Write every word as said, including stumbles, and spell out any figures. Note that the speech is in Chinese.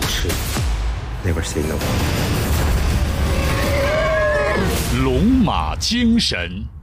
事，never say no。 龙马精神。